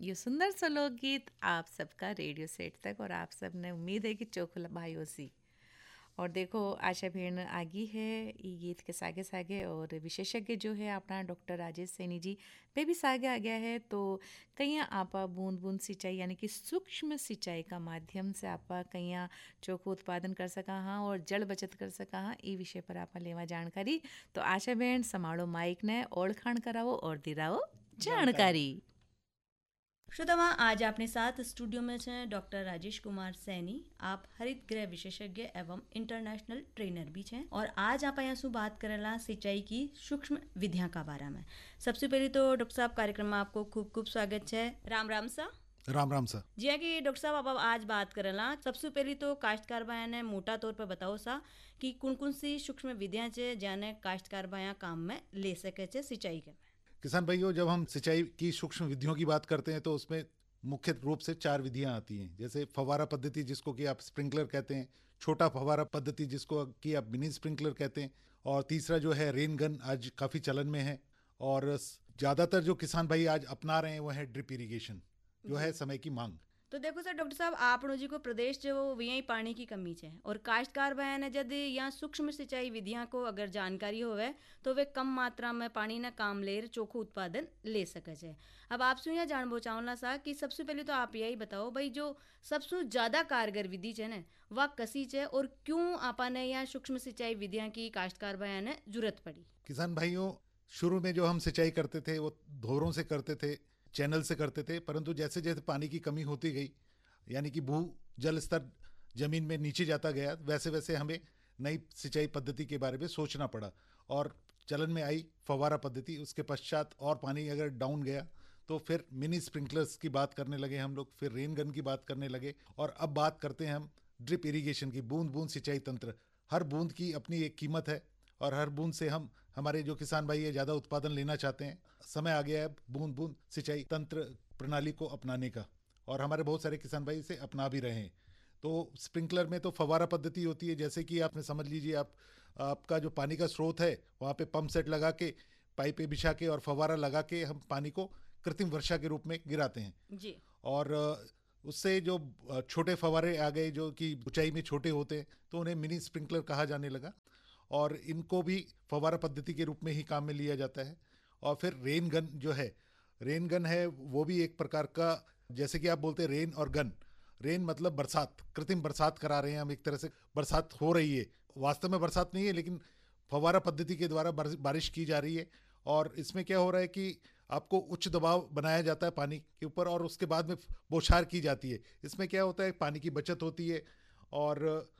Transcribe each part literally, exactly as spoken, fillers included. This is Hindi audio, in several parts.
ये सुंदर सा लोकगीत आप सबका रेडियो सेट तक, और आप सब ने उम्मीद है कि चोखला भाइयों सी। और देखो आशा भेण आगी है ये गीत के सागे सागे, और विशेषज्ञ जो है अपना डॉक्टर राजेश सैनी जी पे भी सागे आ गया है। तो कहीं आपा बूंद बूंद सिंचाई यानी कि सूक्ष्म सिंचाई का माध्यम से आपा कहीं चोखो उत्पादन कर सका हाँ और जल बचत कर सका हाँ, ये विषय पर आपा लेवा जानकारी। तो आशा भेण समाड़ो माइक ने ओळखाण करावो और दिराओ जानकारी। श्रोतावा, आज अपने साथ स्टूडियो में हैं डॉक्टर राजेश कुमार सैनी। आप हरित गृह विशेषज्ञ एवं इंटरनेशनल ट्रेनर भी हैं और आज आप यहाँ से बात करेला सिंचाई की सूक्ष्म विधियां का बारे में। सबसे पहले तो डॉक्टर साहब कार्यक्रम में आपको खूब खूब स्वागत है। राम राम सा। राम राम सा। जी कि डॉक्टर साहब अब आज बात करेला, सबसे पहले तो काश्तकार भाई ने मोटा तौर पर बताओ सा कि कौन कौन सी सूक्ष्म विधियां है जाने काश्तकार भाई काम में ले सके सिंचाई के। किसान भाइयों, जब हम सिंचाई की सूक्ष्म विधियों की बात करते हैं तो उसमें मुख्य रूप से चार विधियां आती हैं। जैसे फव्वारा पद्धति जिसको कि आप स्प्रिंकलर कहते हैं, छोटा फव्वारा पद्धति जिसको कि आप मिनी स्प्रिंकलर कहते हैं, और तीसरा जो है रेन गन आज काफ़ी चलन में है। और ज़्यादातर जो किसान भाई आज अपना रहे हैं वो है ड्रिप इरिगेशन, जो है समय की मांग। तो देखो सर डॉक्टर साहब, आपनो जी को प्रदेश जो वही पानी की कमी है और काश्तकार भाई ने यदि यहाँ सूक्ष्म सिंचाई विधियां को अगर जानकारी होवे तो वे कम मात्रा में पानी न काम ले चोखो उत्पादन ले सके छे। अब आपसे यहाँ जानबो चाहूँगा सा कि सबसे पहले तो आप यही बताओ भाई, जो सबसे ज्यादा कारगर विधि है ना वह कसी है और क्यों आपने यहाँ सूक्ष्म सिंचाई विधियां की काश्तकार भाई ने जरूरत पड़ी। किसान भाइयों, शुरू में जो हम सिंचाई करते थे वो धोरों से करते थे, चैनल से करते थे, परंतु जैसे जैसे पानी की कमी होती गई यानी कि भू जल स्तर जमीन में नीचे जाता गया, वैसे वैसे हमें नई सिंचाई पद्धति के बारे में सोचना पड़ा और चलन में आई फव्वारा पद्धति। उसके पश्चात और पानी अगर डाउन गया तो फिर मिनी स्प्रिंकलर्स की बात करने लगे हम लोग, फिर रेन गन की बात करने लगे, और अब बात करते हैं हम ड्रिप इरिगेशन की, बूंद बूंद सिंचाई तंत्र। हर बूंद की अपनी एक कीमत है और हर बूंद से हम हमारे जो किसान भाई है ज़्यादा उत्पादन लेना चाहते हैं। समय आ गया है बूंद बूंद सिंचाई तंत्र प्रणाली को अपनाने का, और हमारे बहुत सारे किसान भाई इसे अपना भी रहे हैं। तो स्प्रिंकलर में तो फव्वारा पद्धति होती है, जैसे कि आपने समझ लीजिए आप आपका जो पानी का स्रोत है वहाँ पे पंप सेट लगा के, पाइपें बिछा के और फव्वारा लगा के हम पानी को कृत्रिम वर्षा के रूप में गिराते हैं जी। और उससे जो छोटे फव्वारे आ गए जो कि ऊंचाई में छोटे होते हैं तो उन्हें मिनी स्प्रिंकलर कहा जाने लगा, और इनको भी फव्वारा पद्धति के रूप में ही काम में लिया जाता है। और फिर रेन गन जो है, रेन गन है वो भी एक प्रकार का, जैसे कि आप बोलते हैं रेन और गन। रेन मतलब बरसात, कृत्रिम बरसात करा रहे हैं हम, एक तरह से बरसात हो रही है, वास्तव में बरसात नहीं है लेकिन फव्वारा पद्धति के द्वारा बारिश की जा रही है। और इसमें क्या हो रहा है कि आपको उच्च दबाव बनाया जाता है पानी के ऊपर और उसके बाद में बौछार की जाती है। इसमें क्या होता है, पानी की बचत होती है और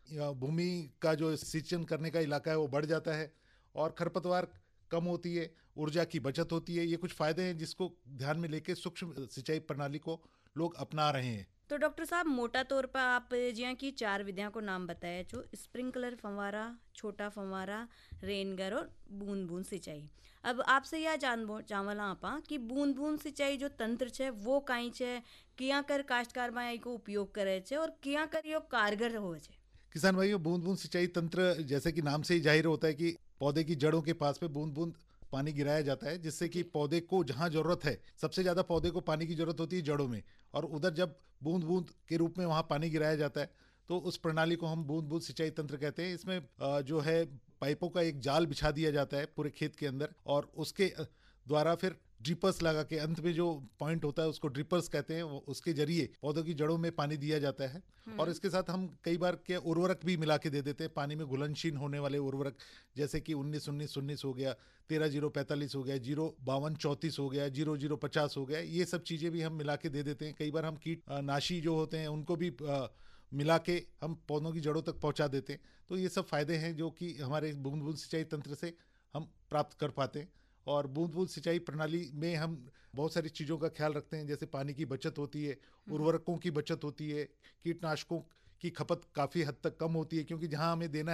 भूमि का जो सिंचन करने का इलाका है वो बढ़ जाता है और खरपतवार कम होती है, ऊर्जा की बचत होती है। ये कुछ फायदे हैं जिसको ध्यान में लेके सूक्ष्म सिंचाई प्रणाली को लोग अपना रहे हैं। तो डॉक्टर साहब, मोटा तौर पर आप जिया की चार विधियों को नाम बताया, जो स्प्रिंकलर फव्वारा, छोटा फव्वारा, रेनगर और बूंद बूंद सिंचाई। अब आपसे यह जानबो चावला आपा कि बूंद बूंद सिंचाई जो तंत्र है वो कहीं है, किया कर काश्तकार भाई को उपयोग करे छे और किया कर यो कारगर होवे छे। किसान भाइयों, बूंद बूंद सिंचाई तंत्र जैसे कि नाम से ही जाहिर होता है कि पौधे की जड़ों के पास में बूंद बूंद पानी गिराया जाता है, जिससे कि पौधे को जहां जरूरत है, सबसे ज्यादा पौधे को पानी की जरूरत होती है जड़ों में, और उधर जब बूंद बूंद के रूप में वहां पानी गिराया जाता है तो उस प्रणाली को हम बूंद बूंद सिंचाई तंत्र कहते हैं। इसमें जो है पाइपों का एक जाल बिछा दिया जाता है पूरे खेत के अंदर और उसके द्वारा फिर ड्रिपर्स लगा के, अंत में जो पॉइंट होता है उसको ड्रिपर्स कहते हैं, उसके जरिए पौधों की जड़ों में पानी दिया जाता है। और इसके साथ हम कई बार के उर्वरक भी मिला के दे देते हैं, पानी में घुलनशील होने वाले उर्वरक, जैसे कि उन्नीस उन्नीस उन्नीस हो गया, तेरह जीरो पैंतालीस हो गया, जीरो बावन चौंतीस हो गया, जीरो जीरो पचास हो गया। ये सब चीज़ें भी हम मिला के दे देते हैं। कई बार हम कीट नाशी जो होते हैं उनको भी मिला के हम पौधों की जड़ों तक पहुँचा देते हैं। तो ये सब फायदे हैं जो कि हमारे बूंद बूंद सिंचाई तंत्र से हम प्राप्त कर पाते हैं। और बूंद बूंद सिंचाई प्रणाली में हम बहुत सारी चीज़ों का ख्याल रखते हैं, जैसे पानी की बचत होती है, उर्वरकों की बचत होती है, कीटनाशकों की खपत काफ़ी हद तक कम होती है, क्योंकि जहां हमें देना है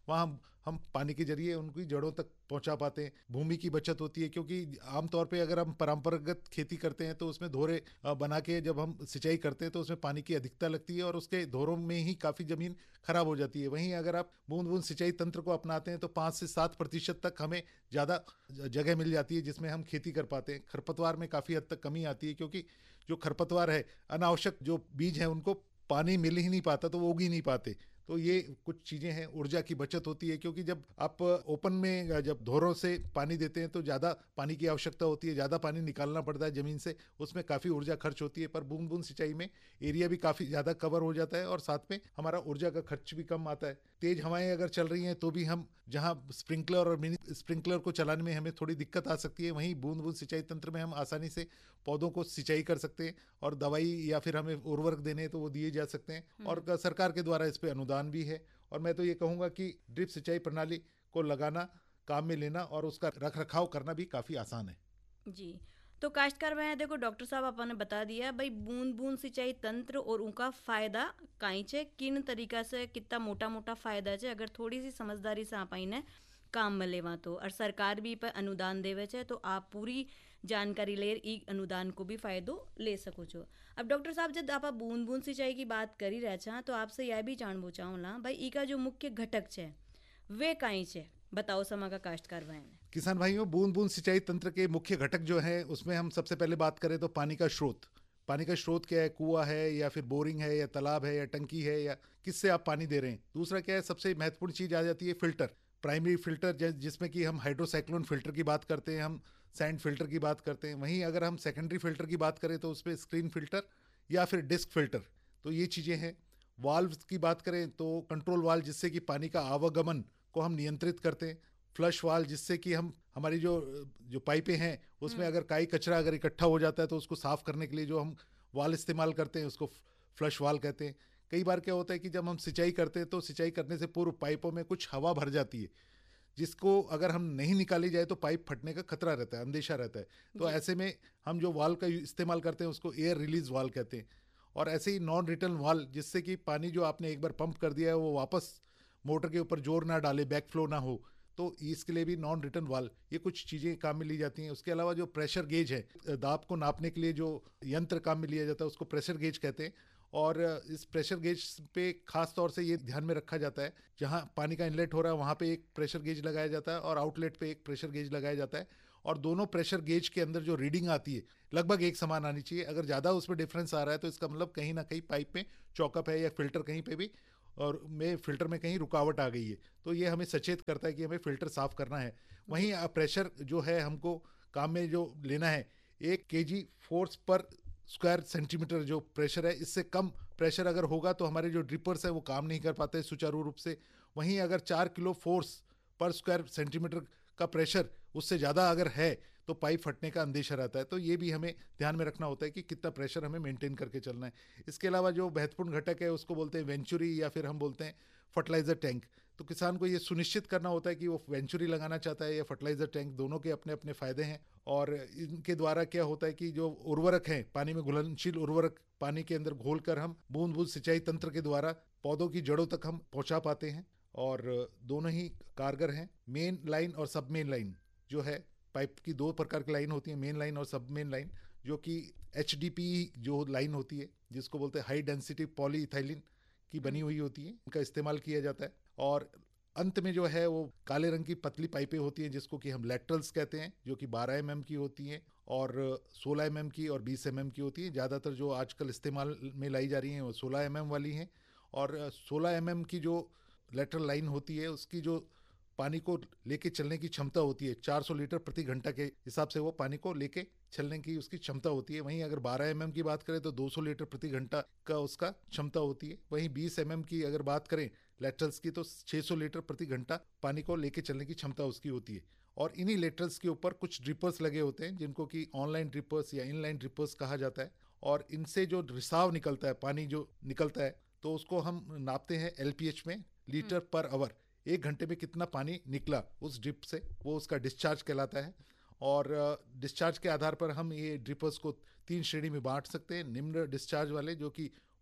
वहाँ हम हम पानी के जरिए उनकी जड़ों तक पहुंचा पाते हैं। भूमि की बचत होती है, क्योंकि आमतौर पे अगर हम परंपरागत खेती करते हैं तो उसमें धोरे अ, बना के जब हम सिंचाई करते हैं तो उसमें पानी की अधिकता लगती है और उसके धोरों में ही काफ़ी ज़मीन खराब हो जाती है। वहीं अगर आप बूंद बूंद सिंचाई तंत्र को अपनाते हैं तो पाँच से सात प्रतिशत तक हमें ज़्यादा जगह मिल जाती है जिसमें हम खेती कर पाते हैं। खरपतवार में काफ़ी हद तक कमी आती है, क्योंकि जो खरपतवार है, अनावश्यक जो बीज हैं उनको पानी मिल ही नहीं पाता तो वो उग ही नहीं पाते। तो ये कुछ चीज़ें हैं। ऊर्जा की बचत होती है, क्योंकि जब आप ओपन में जब धोरों से पानी देते हैं तो ज़्यादा पानी की आवश्यकता होती है, ज़्यादा पानी निकालना पड़ता है ज़मीन से, उसमें काफ़ी ऊर्जा खर्च होती है। पर बूंद बूंद सिंचाई में एरिया भी काफ़ी ज़्यादा कवर हो जाता है और साथ में हमारा ऊर्जा का खर्च भी कम आता है। तेज़ हवाएं अगर चल रही हैं तो भी हम जहाँ स्प्रिंकलर और मिनी स्प्रिंकलर को चलाने में हमें थोड़ी दिक्कत आ सकती है, वहीं बूंद बूंद सिंचाई तंत्र में हम आसानी से पौधों को सिंचाई कर सकते हैं और दवाई या फिर हमें उर्वरक देने हैं तो वो दिए जा सकते हैं। और सरकार के द्वारा इस पे अनुदान भी है। और मैं तो ये कहूँगा कि ड्रिप सिंचाई प्रणाली को लगाना, काम में लेना और उसका रख रखाव करना भी काफ़ी आसान है। जी, तो काश्तकार भाई देखो डॉक्टर साहब आपने बता दिया भाई बूंद बूंद सिंचाई तंत्र और उनका फायदा काई छे, किन तरीका से कितना मोटा मोटा फायदा छे, अगर थोड़ी सी समझदारी से आप ने काम में लेवा तो, और सरकार भी पर अनुदान देवे छे तो आप पूरी जानकारी ले ई अनुदान को भी फायदो ले सको छो। अब डॉक्टर साहब जब आप बूंद बूंद सिंचाई की बात करी रहे छा तो आपसे यह भी जानबो चाहूँला भाई ई का जो मुख्य घटक छे वे काई छे, बताओ समा का काश्तकार भाई ने। किसान भाइयों, बूंद बूंद सिंचाई तंत्र के मुख्य घटक जो है उसमें हम सबसे पहले बात करें तो पानी का स्रोत। पानी का स्रोत क्या है? कुआं है या फिर बोरिंग है या तालाब है या टंकी है या किससे आप पानी दे रहे हैं। दूसरा क्या है, सबसे महत्वपूर्ण चीज आ जाती है फिल्टर, प्राइमरी फिल्टर, जिसमें कि हम हाइड्रोसाइक्लोन फिल्टर की बात करते हैं, हम सैंड फिल्टर की बात करते हैं। वहीं अगर हम सेकेंडरी फिल्टर की बात करें तो उसमें स्क्रीन फिल्टर या फिर डिस्क फिल्टर, तो ये चीज़ें हैं। वाल्व की बात करें तो कंट्रोल वाल्व, जिससे कि पानी का आवागमन को हम नियंत्रित करते हैं। फ्लश वाल्व, जिससे कि हम हमारी जो जो पाइपें हैं उसमें अगर काई कचरा अगर इकट्ठा हो जाता है तो उसको साफ करने के लिए जो हम वाल्व इस्तेमाल करते हैं उसको फ्लश वाल्व कहते हैं। कई बार क्या होता है कि जब हम सिंचाई करते हैं तो सिंचाई करने से पूर्व पाइपों में कुछ हवा भर जाती है, जिसको अगर हम नहीं निकाली जाए तो पाइप फटने का खतरा रहता है, अंदेशा रहता है। तो ऐसे में हम जो वाल्व का इस्तेमाल करते हैं उसको एयर रिलीज वाल्व कहते हैं। और ऐसे ही नॉन रिटर्न वाल्व, जिससे कि पानी जो आपने एक बार पंप कर दिया है वो वापस मोटर के ऊपर जोर ना डाले, बैक फ्लो ना हो, तो इसके लिए भी नॉन रिटर्न वाल्व, ये कुछ चीज़ें काम में ली जाती हैं। उसके अलावा जो प्रेशर गेज है, दाब को नापने के लिए जो यंत्र काम में लिया जाता है उसको प्रेशर गेज कहते हैं। और इस प्रेशर गेज पे खास तौर से ये ध्यान में रखा जाता है, जहाँ पानी का इनलेट हो रहा है वहाँ पे एक प्रेशर गेज लगाया जाता है और आउटलेट पे एक प्रेशर गेज लगाया जाता है। और दोनों प्रेशर गेज के अंदर जो रीडिंग आती है लगभग एक समान आनी चाहिए। अगर ज़्यादा उसमें डिफरेंस आ रहा है तो इसका मतलब कहीं ना कहीं पाइप में चौकअप है या फिल्टर कहीं पे भी और में फिल्टर में कहीं रुकावट आ गई है, तो ये हमें सचेत करता है कि हमें फिल्टर साफ करना है। वहीं प्रेशर जो है हमको काम में जो लेना है, एक केजी फोर्स पर स्क्वायर सेंटीमीटर जो प्रेशर है, इससे कम प्रेशर अगर होगा तो हमारे जो ड्रिपर्स है वो काम नहीं कर पाते सुचारू रूप से। वहीं अगर चार किलो फोर्स पर स्क्वायर सेंटीमीटर का प्रेशर उससे ज़्यादा अगर है तो पाइप फटने का अंदेशा रहता है। तो ये भी हमें ध्यान में रखना होता है कि कितना प्रेशर हमें मेंटेन करके चलना है। इसके अलावा जो महत्वपूर्ण घटक है उसको बोलते हैं वेंचुरी या फिर हम बोलते हैं फर्टिलाइजर टैंक। तो किसान को ये सुनिश्चित करना होता है कि वो वेंचुरी लगाना चाहता है या फर्टिलाइजर टैंक, दोनों के अपने अपने फायदे हैं। और इनके द्वारा क्या होता है कि जो उर्वरक हैं, पानी में घुलनशील उर्वरक पानी के अंदर घोल कर हम बूंद बूंद सिंचाई तंत्र के द्वारा पौधों की जड़ों तक हम पहुंचा पाते हैं और दोनों ही कारगर हैं। मेन लाइन और सब मेन लाइन जो है, पाइप की दो प्रकार की लाइन होती है, मेन लाइन और सब मेन लाइन, जो कि एच डी पी जो लाइन होती है जिसको बोलते हैं हाई डेंसिटी पॉलीइथाइलिन की बनी हुई होती है, इनका इस्तेमाल किया जाता है। और अंत में जो है वो काले रंग की पतली पाइपें होती हैं जिसको कि हम लैटरल्स कहते हैं, जो कि बारह एम एम की होती हैं और सोलह एम एम की और बीस एम एम की होती हैं। ज़्यादातर जो आजकल इस्तेमाल में लाई जा रही हैं वो सोलह एम एम वाली हैं। और सोलह एम एम की जो लेटरल लाइन होती है उसकी जो पानी को लेके चलने की क्षमता होती है चार सौ लीटर प्रति घंटा के हिसाब से वो पानी को लेके चलने की उसकी क्षमता होती है। वहीं अगर बारह एम एम की बात करें तो दो सौ लीटर प्रति घंटा का उसका क्षमता होती है। वहीं बीस एम एम की अगर बात करें लेटरल्स की तो छह सौ लीटर प्रति घंटा पानी को लेके चलने की क्षमता उसकी होती है। और इन्हीं लेटरल्स के ऊपर कुछ ड्रिपर्स लगे होते हैं जिनको कि ऑनलाइन ड्रिपर्स या इनलाइन ड्रिपर्स कहा जाता है। और इनसे जो रिसाव निकलता है, पानी जो निकलता है, तो उसको हम नापते हैं एल पी एच में, लीटर पर आवर। एक घंटे में कितना पानी निकला उस ड्रिप से, वो उसका डिस्चार्ज कहलाता है। और डिस्चार्ज के आधार पर हम ये ड्रिपर्स को तीन श्रेणी में बांट सकते हैं। निम्न डिस्चार्ज वाले जो कि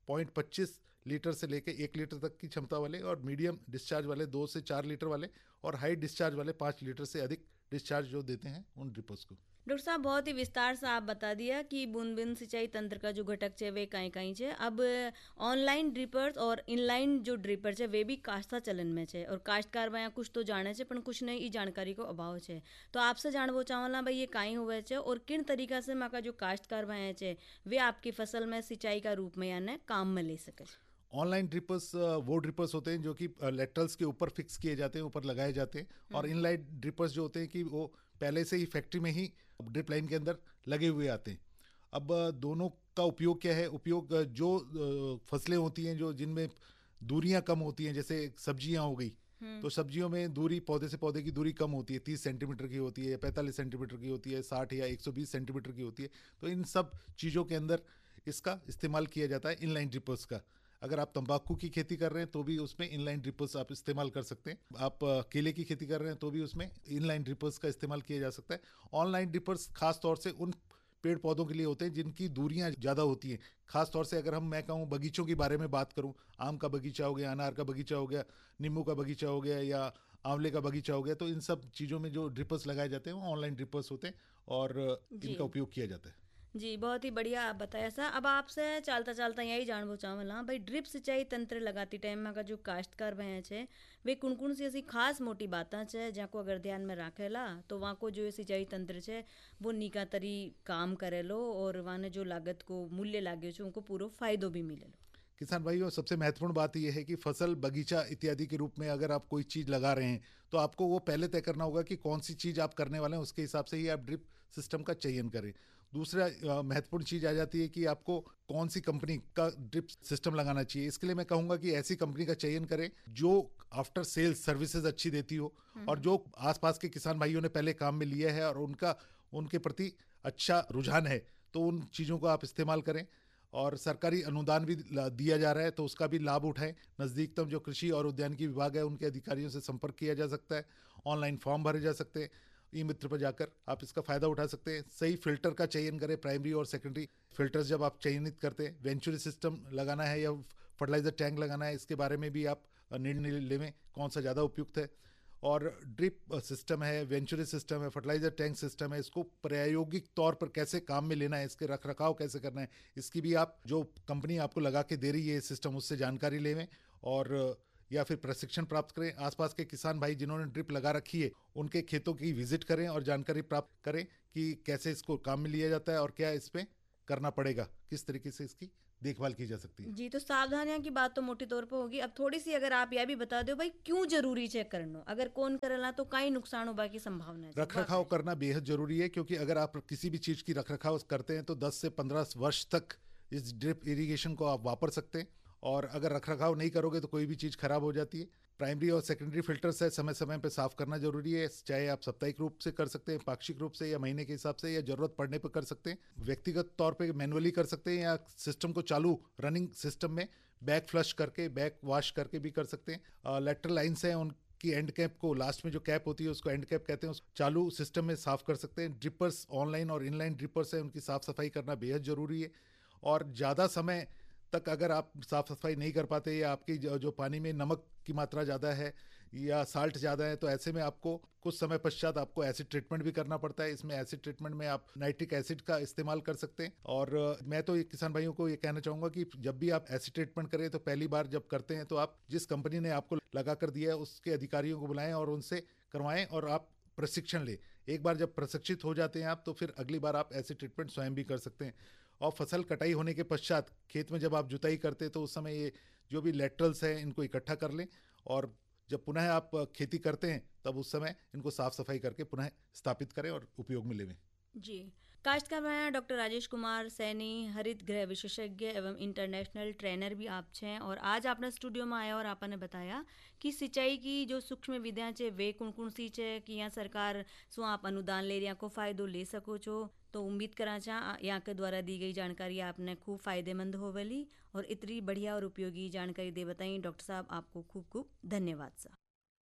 पॉइंट पच्चीस लीटर से लेके एक लीटर तक की क्षमता वाले, और मीडियम डिस्चार्ज वाले दो से चार लीटर वाले, और हाई डिस्चार्ज वाले पाँच लीटर से अधिक डिस्चार्ज जो देते हैं उन ड्रिपर्स को। डॉक्टर साहब बहुत ही विस्तार से आप बता दिया कि बूंद बूंद सिंचाई तंत्र का जो घटक है वे कहीं कहीं है। अब ऑनलाइन ड्रिपर्स और इनलाइन जो ड्रिपर्स है वे भी कास्ता चलन में है, और काश्तकार भाई कुछ तो जाने छे पण कुछ नहीं, ई जानकारी को अभाव है। तो आपसे जानबो चाहला भाई ये काई हुए छे और किन तरीका से माका जो काश्तकार भाई है वे आपकी फसल में सिंचाई का रूप में यानी काम में ले सके। ऑनलाइन ड्रिपर्स वो ड्रिपर्स होते हैं जो कि लेटरल्स के ऊपर फिक्स किए जाते हैं, ऊपर लगाए जाते हैं, और इनलाइन ड्रिपर्स जो होते हैं कि वो पहले से ही फैक्ट्री में ही ड्रिप लाइन के अंदर लगे हुए आते हैं। अब दोनों का उपयोग क्या है? उपयोग जो फसलें होती हैं जो जिनमें दूरियां कम होती हैं, जैसे सब्जियां हो गई, तो सब्जियों में दूरी पौधे से पौधे की दूरी कम होती है, तीस सेंटीमीटर की होती है, पैंतालीस सेंटीमीटर की होती है, साठ या एक सौ बीस सेंटीमीटर की होती है। तो इन सब चीज़ों के अंदर इसका इस्तेमाल किया जाता है इनलाइन ड्रिपर्स का। अगर आप तंबाकू की खेती कर रहे हैं तो भी उसमें इनलाइन ड्रिपर्स आप इस्तेमाल कर सकते हैं। आप केले की खेती कर रहे हैं तो भी उसमें इनलाइन ड्रिपर्स का इस्तेमाल किया जा सकता है। ऑनलाइन ड्रिपर्स खास तौर से उन पेड़ पौधों के लिए होते हैं जिनकी दूरियां ज़्यादा होती हैं। खास तौर से अगर हम मैं कहूँ बगीचों के बारे में बात करूँ, आम का बगीचा हो गया, अनार का बगीचा हो गया, नींबू का बगीचा हो गया, या आंवले का बगीचा हो गया, तो इन सब चीज़ों में जो ड्रिपर्स लगाए जाते हैं वो ऑनलाइन ड्रिपर्स होते हैं और इनका उपयोग किया जाता है। जी बहुत ही बढ़िया आप बताया सा। अब आपसे चालता चालता यही जानबो चाहला भाई ड्रिप सिंचाई तंत्र लगाती टाइम में का जो काश्तकार भय छे वे कौन कौन सी ऐसी खास मोटी बातें छे जाको अगर ध्यान में राखेला तो वहाँ को जो सिंचाई तंत्र छे वो निका तरी काम करेलो और वहाँ जो लागत को मूल्य लागे छे उनको पूरा फायदो भी मिलेलो। किसान भाइयों, सबसे महत्वपूर्ण बात यह है कि फसल, बगीचा इत्यादि के रूप में अगर आप कोई चीज़ लगा रहे हैं तो आपको वो पहले तय करना होगा कि कौन सी चीज़ आप करने वाले हैं, उसके हिसाब से ही आप ड्रिप सिस्टम का चयन करें। दूसरा महत्वपूर्ण चीज़ आ जाती है कि आपको कौन सी कंपनी का ड्रिप सिस्टम लगाना चाहिए। इसके लिए मैं कहूँगा कि ऐसी कंपनी का चयन करें जो आफ्टर सेल्स सर्विसेज अच्छी देती हो और जो आसपास के किसान भाइयों ने पहले काम में लिया है और उनका उनके प्रति अच्छा रुझान है, तो उन चीज़ों को आप इस्तेमाल करें। और सरकारी अनुदान भी दिया जा रहा है तो उसका भी लाभ उठाएं। नज़दीकतम जो कृषि और उद्यानिकी विभाग है उनके अधिकारियों से संपर्क किया जा सकता है, ऑनलाइन फॉर्म भरे जा सकते हैं, ई मित्र पर जाकर आप इसका फ़ायदा उठा सकते हैं। सही फिल्टर का चयन करें, प्राइमरी और सेकेंडरी फिल्टर्स जब आप चयनित करते हैं। वेंचुरी सिस्टम लगाना है या फर्टिलाइजर टैंक लगाना है, इसके बारे में भी आप निर्णय लें कौन सा ज़्यादा उपयुक्त है। और ड्रिप सिस्टम है, वेंचुरी सिस्टम है, फर्टिलाइजर टैंक सिस्टम है, इसको प्रायोगिक तौर पर कैसे काम में लेना है, इसके रख रखाव कैसे करना है, इसकी भी आप जो कंपनी आपको लगा के दे रही है सिस्टम उससे जानकारी लें और या फिर प्रशिक्षण प्राप्त करें। आसपास के किसान भाई जिन्होंने ड्रिप लगा रखी है उनके खेतों की विजिट करें और जानकारी प्राप्त करें कि कैसे इसको काम में लिया जाता है और क्या इसमें करना पड़ेगा, किस तरीके से इसकी देखभाल की जा सकती है। जी, तो सावधानियां की बात तो मोटी तौर पर होगी। अब थोड़ी सी अगर आप यह भी बता दो भाई क्यों जरूरी चेक करना, अगर कौन करला तो कई नुकसान होगा की संभावना है। रख रखाव करना बेहद जरूरी है, क्योंकि अगर आप किसी भी चीज की रख रखाव करते हैं तो दस से पंद्रह वर्ष तक इस ड्रिप इरिगेशन को आप वापर सकते हैं। और अगर रख रखाव नहीं करोगे तो कोई भी चीज़ खराब हो जाती है। प्राइमरी और सेकेंडरी फिल्टर्स है, समय समय पे साफ करना जरूरी है, चाहे आप साप्ताहिक रूप से कर सकते हैं, पाक्षिक रूप से या महीने के हिसाब से, या जरूरत पड़ने पर कर सकते हैं। व्यक्तिगत तौर पे मैनुअली कर सकते हैं या सिस्टम को चालू रनिंग सिस्टम में बैक फ्लश करके, बैक वॉश करके भी कर सकते हैं। लेटरल लाइन्स हैं, उनकी एंड कैप को, लास्ट में जो कैप होती है उसको एंड कैप कहते हैं, चालू सिस्टम में साफ कर सकते हैं। ड्रिपर्स ऑनलाइन और इनलाइन ड्रिपर्स हैं, उनकी साफ सफाई करना बेहद जरूरी है। और ज़्यादा समय तक अगर आप साफ सफाई नहीं कर पाते या आपकी जो, जो पानी में नमक की मात्रा ज़्यादा है या साल्ट ज़्यादा है, तो ऐसे में आपको कुछ समय पश्चात आपको एसिड ट्रीटमेंट भी करना पड़ता है। इसमें एसिड ट्रीटमेंट में आप नाइट्रिक एसिड का इस्तेमाल कर सकते हैं। और मैं तो किसान भाइयों को ये कहना चाहूँगा कि जब भी आप एसिड ट्रीटमेंट करें तो पहली बार जब करते हैं तो आप जिस कंपनी ने आपको लगा कर दिया है उसके अधिकारियों को बुलाएं और उनसे करवाएं और आप प्रशिक्षण लें। एक बार जब प्रशिक्षित हो जाते हैं आप, तो फिर अगली बार आप एसिड ट्रीटमेंट स्वयं भी कर सकते हैं। और फसल कटाई होने के पश्चात खेत में जब आप जुताई करते हैं तो उस समय ये जो भी लेटरल्स हैं इनको इकट्ठा कर लें और जब पुनः आप खेती करते हैं तब उस समय इनको साफ सफाई करके पुनः स्थापित करें और उपयोग में लें। जी, काश्तकार भाई डॉक्टर राजेश कुमार सैनी, हरित गृह विशेषज्ञ एवं इंटरनेशनल ट्रेनर भी आप छे और आज आपने स्टूडियो में आया और आपने बताया कि सिंचाई की जो सूक्ष्म विधियां छे वे कौन कौन सी छे कि यहाँ सरकार शू आप अनुदान ले रिया को फायदो ले सको छो। तो उम्मीद करा चाह यहाँ के द्वारा दी गई जानकारी आपने खूब फायदेमंद होवेली और इतनी बढ़िया और उपयोगी जानकारी दे बताई। डॉक्टर साहब आपको खूब खूब धन्यवाद सा।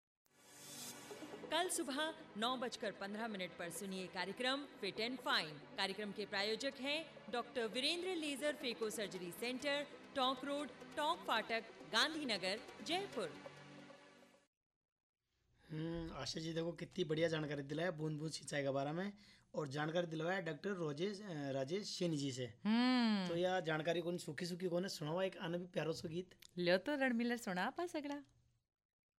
कल सुबह नौ बजकर पंद्रह मिनट पर सुनिए कार्यक्रम फिट एंड फाइन। कार्यक्रम के प्रायोजक हैं doctor Virendra laser phaco surgery centre, Tonk road, Tonk फाटक, गांधीनगर, जयपुर। हम्म आशा जी देखो कितनी बढ़िया जानकारी दिलाया बूंद बूंद सिंचाई के बारे में, और जानकारी दिलवाया डॉक्टर रोजेश राजेश शेनी जी से। हम्म तो यह जानकारी कौन सूखी सूखी कौन सुनावा एक आने भी प्यारो सो गीत। लो तो रणमिलर सुना पा सगड़ा।